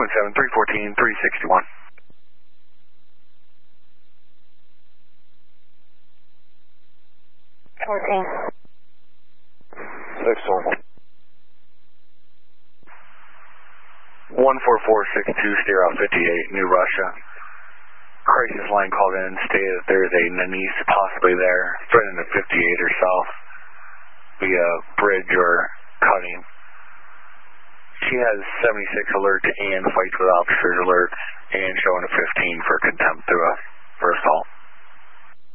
217, 314, 361. Okay. 6-1. 14462, steer out 58, New Russia. Crisis line called in, stated that there is a Nanise possibly there, threatening to 58 or south via bridge or cutting. She has 76 alert and fights with officers alert and showing a 15 for contempt for assault.